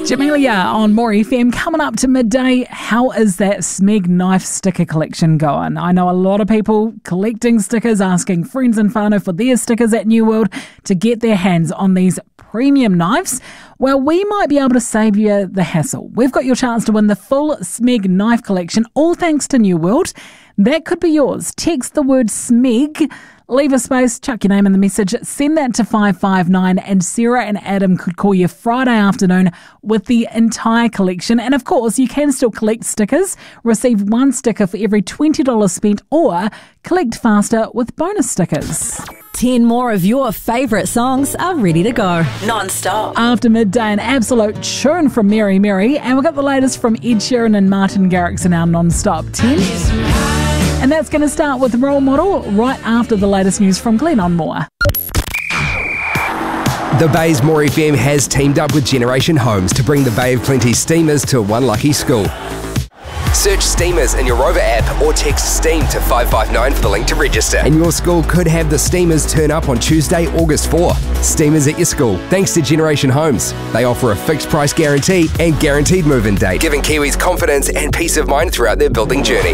Jamelia on More FM. Coming up to midday, how is that Smeg knife sticker collection going? I know a lot of people collecting stickers, asking friends and whānau for their stickers at New World to get their hands on these premium knives. Well, we might be able to save you the hassle. We've got your chance to win the full Smeg knife collection, all thanks to New World. That could be yours. Text the word Smeg, leave a space, chuck your name in the message, send that to 559, and Sarah and Adam could call you Friday afternoon with the entire collection. And of course, you can still collect stickers, receive one sticker for every $20 spent, or collect faster with bonus stickers. 10 more of your favourite songs are ready to go. Non-stop. After midday, an absolute tune from Mary Mary, and we've got the latest from Ed Sheeran and Martin Garrix in our non-stop 10. And that's going to start with Role Model right after the latest news from Glenn on More. The Bay's More FM has teamed up with Generation Homes to bring the Bay of Plenty Steamers to one lucky school. Search Steamers in your Rover app or text STEAM to 559 for the link to register. And your school could have the Steamers turn up on Tuesday, August 4. Steamers at your school, thanks to Generation Homes. They offer a fixed price guarantee and guaranteed move-in date, giving Kiwis confidence and peace of mind throughout their building journey.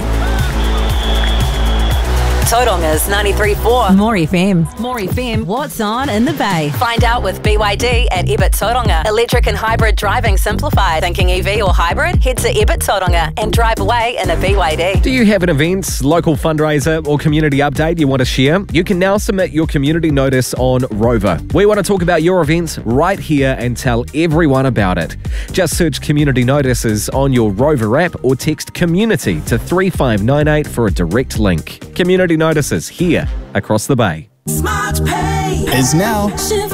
Tauranga 93.4. More FM. More FM. What's on in the Bay? Find out with BYD at Ebert Tauranga. Electric and hybrid driving simplified. Thinking EV or hybrid? Head to Ebert Tauranga and drive away in a BYD. Do you have an event, local fundraiser or community update you want to share? You can now submit your community notice on Rover. We want to talk about your event right here and tell everyone about it. Just search community notices on your Rover app or text community to 3598 for a direct link. Community notices here across the Bay. Smart Pay is now. Shift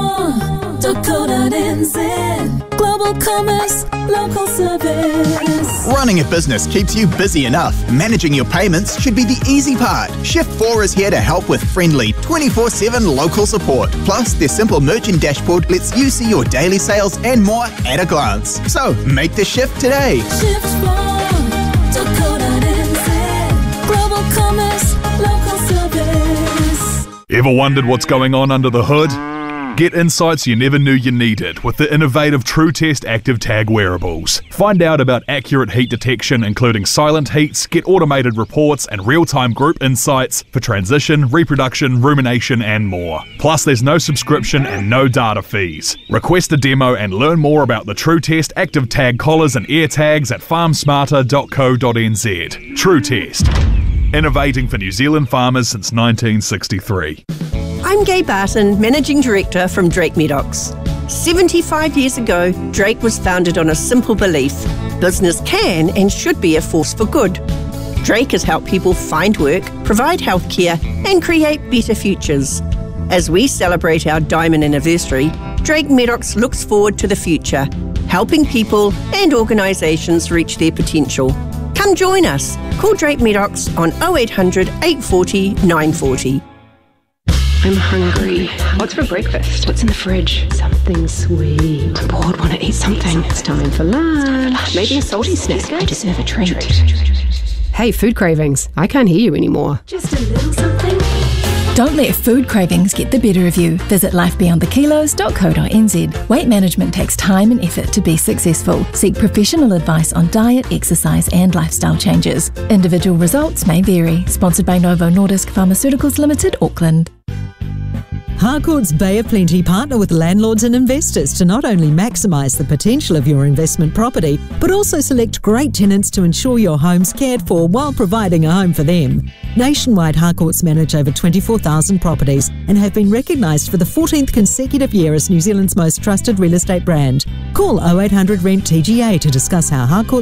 4.co.nz. Global commerce, local service. Running a business keeps you busy enough. Managing your payments should be the easy part. Shift 4 is here to help with friendly 24/7 local support. Plus, their simple merchant dashboard lets you see your daily sales and more at a glance. So, make the shift today. Shift 4.co.nz. Global commerce, local service. Ever wondered what's going on under the hood? Get insights you never knew you needed with the innovative TrueTest Active Tag wearables. Find out about accurate heat detection, including silent heats, get automated reports and real-time group insights for transition, reproduction, rumination and more. Plus, there's no subscription and no data fees. Request a demo and learn more about the TrueTest Active Tag collars and ear tags at farmsmarter.co.nz. TrueTest. Innovating for New Zealand farmers since 1963. I'm Gay Barton, Managing Director from Drake Medocs. 75 years ago, Drake was founded on a simple belief: business can and should be a force for good. Drake has helped people find work, provide healthcare, and create better futures. As we celebrate our diamond anniversary, Drake Medocs looks forward to the future, helping people and organisations reach their potential. Come join us. Call Drake Medocs on 0800 840 940. I'm hungry. What's for breakfast? What's in the fridge? Something sweet. I'm bored, want to eat something. It's time for lunch. Maybe a salty snack. I deserve a treat. Hey, food cravings. I can't hear you anymore. Just a little something. Don't let food cravings get the better of you. Visit lifebeyondthekilos.co.nz. Weight management takes time and effort to be successful. Seek professional advice on diet, exercise and lifestyle changes. Individual results may vary. Sponsored by Novo Nordisk Pharmaceuticals Limited, Auckland. Harcourt's Bay of Plenty partner with landlords and investors to not only maximise the potential of your investment property, but also select great tenants to ensure your home's cared for while providing a home for them. Nationwide, Harcourt's manage over 24,000 properties and have been recognised for the 14th consecutive year as New Zealand's most trusted real estate brand. Call 0800 RENT TGA to discuss how Harcourt's